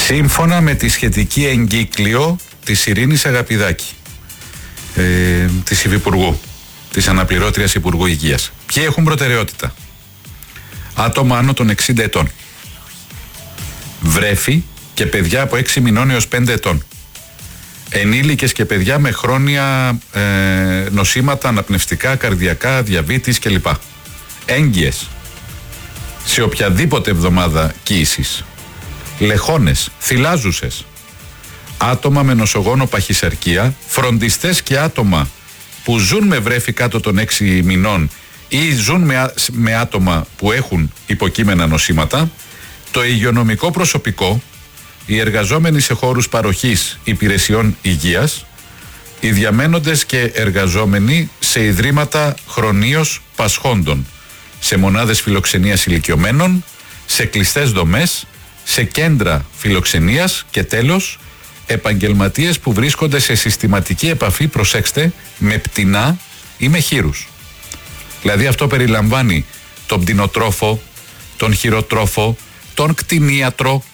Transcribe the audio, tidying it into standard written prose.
Σύμφωνα με τη σχετική εγκύκλιο της Ειρήνης Αγαπηδάκη, της Υφυπουργού, της αναπληρώτριας Υπουργού Υγείας, ποιοι έχουν προτεραιότητα? Άτομα άνω των 60 ετών, βρέφη και παιδιά από 6 μηνών έως 5 ετών, ενήλικες και παιδιά με χρόνια νοσήματα αναπνευστικά, καρδιακά, διαβήτης κλπ. Έγκυες σε οποιαδήποτε εβδομάδα κύησης, λεχόνες, θυλάζουσες, άτομα με νοσογόνο παχυσαρκία, φροντιστές και άτομα που ζουν με βρέφη κάτω των 6 μηνών ή ζουν με άτομα που έχουν υποκείμενα νοσήματα, το υγειονομικό προσωπικό, οι εργαζόμενοι σε χώρους παροχής υπηρεσιών υγείας, οι διαμένοντες και εργαζόμενοι σε ιδρύματα χρονίως πασχόντων, σε μονάδες φιλοξενίας ηλικιωμένων, σε κλειστές δομές, σε κέντρα φιλοξενίας και τέλος, επαγγελματίες που βρίσκονται σε συστηματική επαφή, προσέξτε, με πτηνά ή με χείρους. Δηλαδή αυτό περιλαμβάνει τον πτηνοτρόφο, τον χειροτρόφο, τον κτηνίατρο,